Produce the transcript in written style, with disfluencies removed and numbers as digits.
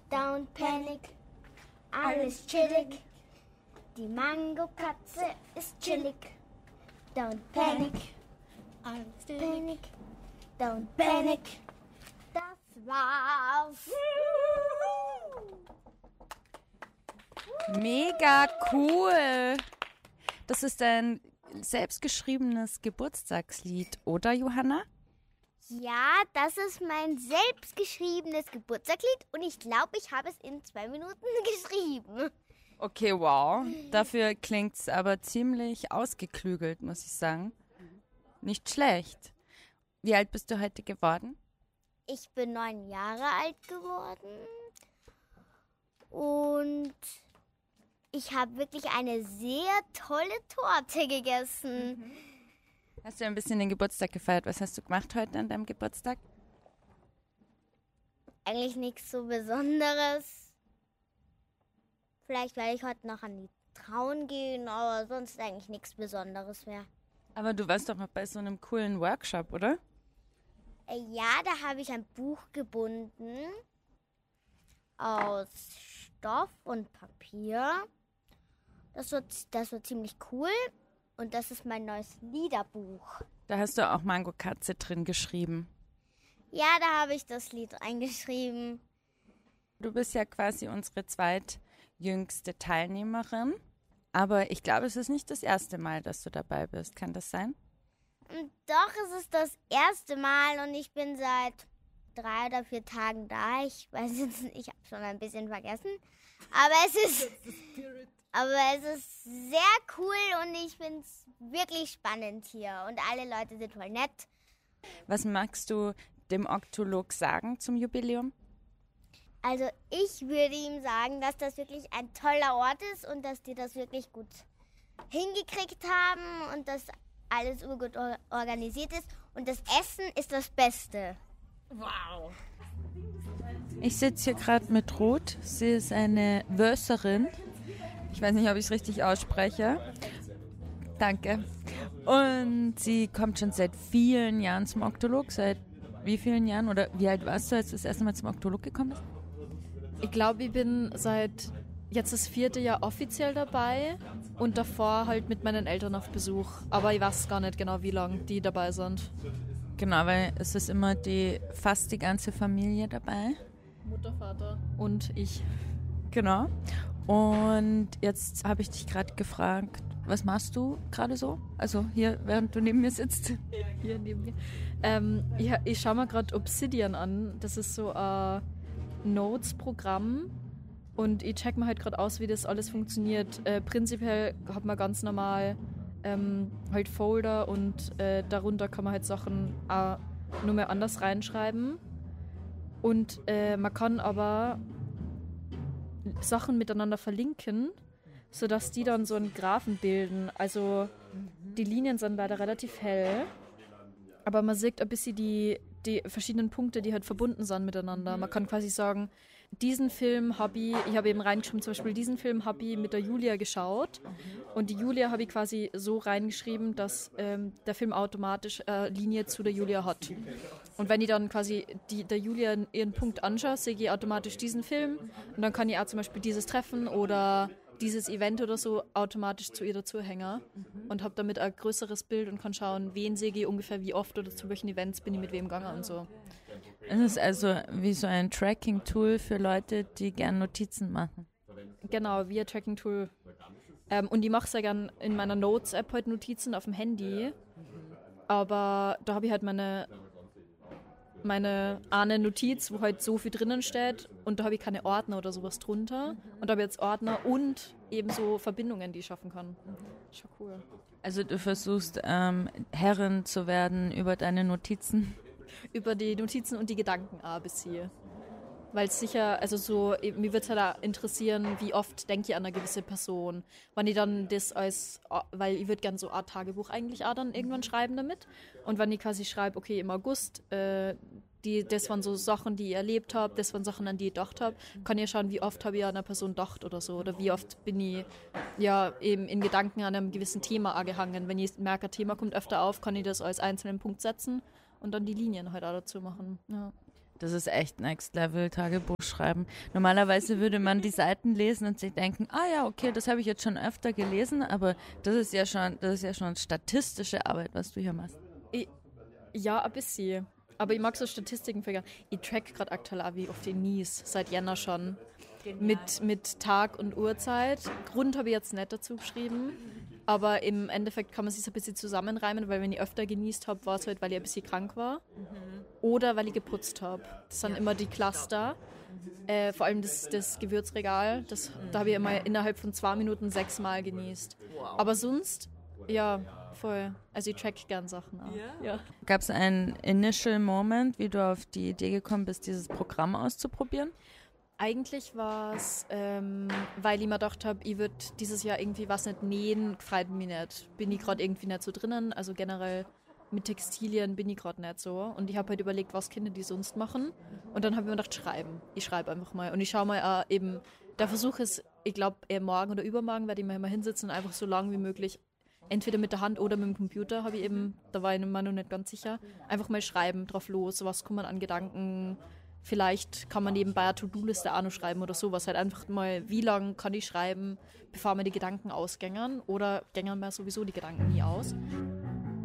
don't panic, alles chillig. Die Mango-Katze ist chillig. Don't panic, alles chillig. Don't panic. Das war's. Mega cool. Das ist ein selbstgeschriebenes Geburtstagslied, oder Johanna? Ja, das ist mein selbstgeschriebenes Geburtstagslied und ich glaube, ich habe es in 2 Minuten geschrieben. Okay, wow. Dafür klingt's aber ziemlich ausgeklügelt, muss ich sagen. Nicht schlecht. Wie alt bist du heute geworden? Ich bin 9 Jahre alt geworden und ich habe wirklich eine sehr tolle Torte gegessen. Hast du ein bisschen den Geburtstag gefeiert? Was hast du gemacht heute an deinem Geburtstag? Eigentlich nichts so Besonderes. Vielleicht werde ich heute noch an die Trauen gehen, aber sonst eigentlich nichts Besonderes mehr. Aber du warst doch noch bei so einem coolen Workshop, oder? Ja, da habe ich ein Buch gebunden aus Stoff und Papier. Das war ziemlich cool. Und das ist mein neues Liederbuch. Da hast du auch Mango Katze drin geschrieben. Ja, da habe ich das Lied eingeschrieben. Du bist ja quasi unsere zweitjüngste Teilnehmerin. Aber ich glaube, es ist nicht das erste Mal, dass du dabei bist. Kann das sein? Doch, es ist das erste Mal und ich bin seit 3 oder 4 Tagen da. Ich weiß jetzt nicht, ich habe schon ein bisschen vergessen. Aber es ist sehr cool und ich finde es wirklich spannend hier. Und alle Leute sind voll nett. Was magst du dem Oktolog sagen zum Jubiläum? Also ich würde ihm sagen, dass das wirklich ein toller Ort ist und dass die das wirklich gut hingekriegt haben und dass alles gut organisiert ist. Und das Essen ist das Beste. Wow. Ich sitze hier gerade mit Ruth. Sie ist eine Wösserin. Ich weiß nicht, ob ich es richtig ausspreche. Danke. Und sie kommt schon seit vielen Jahren zum Oktolog. Seit wie vielen Jahren? Oder wie alt warst du, als du das erste Mal zum Oktolog gekommen bist? Ich glaube, ich bin seit jetzt das 4. Jahr offiziell dabei und davor halt mit meinen Eltern auf Besuch. Aber ich weiß gar nicht genau, wie lange die dabei sind. Genau, weil es ist immer fast die ganze Familie dabei. Mutter, Vater und ich. Genau. Und jetzt habe ich dich gerade gefragt, was machst du gerade so? Also hier, während du neben mir sitzt. Hier neben mir. Ich schaue mir gerade Obsidian an. Das ist so ein Notes-Programm. Und ich check mir halt gerade aus, wie das alles funktioniert. Prinzipiell hat man ganz normal halt Folder und darunter kann man halt Sachen nur mehr anders reinschreiben. Und man kann aber Sachen miteinander verlinken, sodass die dann so einen Graphen bilden. Also die Linien sind leider relativ hell, aber man sieht ein bisschen die verschiedenen Punkte, die halt verbunden sind miteinander. Man kann quasi sagen, diesen Film habe ich habe eben reingeschrieben, zum Beispiel diesen Film habe ich mit der Julia geschaut und die Julia habe ich quasi so reingeschrieben, dass der Film automatisch Linie zu der Julia hat. Und wenn ich dann quasi der Julia ihren Punkt anschaue, sehe ich automatisch diesen Film und dann kann ich auch zum Beispiel dieses Treffen oder dieses Event oder so automatisch zu ihr dazu hängen und habe damit ein größeres Bild und kann schauen, wen sehe ich ungefähr wie oft oder zu welchen Events bin ich mit wem gegangen und so. Es ist also wie so ein Tracking-Tool für Leute, die gern Notizen machen. Genau, wie ein Tracking-Tool. Und ich mache sehr gern in meiner Notes-App heute Notizen auf dem Handy, aber da habe ich halt meine eine Notiz, wo halt so viel drinnen steht und da habe ich keine Ordner oder sowas drunter und da habe ich jetzt Ordner und eben so Verbindungen, die ich schaffen kann. Schon cool. Also du versuchst Herrin zu werden über deine Notizen? Über die Notizen und die Gedanken ein bisschen. Weil es sicher, also so, mir würde es halt auch interessieren, wie oft denke ich an eine gewisse Person. Wenn ich dann das weil ich würde gerne so ein Tagebuch eigentlich auch dann irgendwann schreiben damit. Und wenn ich quasi schreibe, okay, im August, das waren so Sachen, die ich erlebt habe, das waren Sachen, an die ich gedacht habe, kann ich schauen, wie oft habe ich an einer Person gedacht oder so. Oder wie oft bin ich ja eben in Gedanken an einem gewissen Thema angehangen. Wenn ich merke, ein Thema kommt öfter auf, kann ich das als einzelnen Punkt setzen und dann die Linien halt auch dazu machen. Ja. Das ist echt Next Level Tagebuch schreiben. Normalerweise würde man die Seiten lesen und sich denken, ja, okay, das habe ich jetzt schon öfter gelesen, aber das ist ja schon statistische Arbeit, was du hier machst. Ja, ein bisschen. Aber ich mag so Statistiken für. Ich track gerade aktuell auch wie auf den Nies, seit Jänner schon. Mit Tag und Uhrzeit. Grund habe ich jetzt nicht dazu geschrieben. Aber im Endeffekt kann man sich ein bisschen zusammenreimen, weil wenn ich öfter genießt habe, war es halt, weil ich ein bisschen krank war. Oder weil ich geputzt habe. Das sind immer die Cluster. Vor allem das Gewürzregal. Da habe ich immer innerhalb von 2 Minuten 6 Mal genießt. Wow. Aber sonst, ja, voll. Also ich track gern Sachen auch. Ja. Gab es einen Initial Moment, wie du auf die Idee gekommen bist, dieses Programm auszuprobieren? Eigentlich war es, weil ich mir gedacht habe, ich würde dieses Jahr irgendwie was nicht nähen, gefällt mir nicht. Bin ich gerade irgendwie nicht so drinnen, also generell mit Textilien bin ich gerade nicht so. Und ich habe halt überlegt, was Kinder die sonst machen. Und dann habe ich mir gedacht, schreiben. Ich schreibe einfach mal. Und ich schaue mal eben, der Versuch ist, ich glaube, morgen oder übermorgen werde ich mir immer hinsitzen und einfach so lange wie möglich, entweder mit der Hand oder mit dem Computer, habe ich eben, da war ich mir noch nicht ganz sicher, einfach mal schreiben, drauf los, was kommt man an Gedanken. Vielleicht kann man nebenbei eine To-Do-Liste auch noch schreiben oder sowas. Halt einfach mal, wie lange kann ich schreiben, bevor mir die Gedanken ausgängern oder gängern mir sowieso die Gedanken nie aus.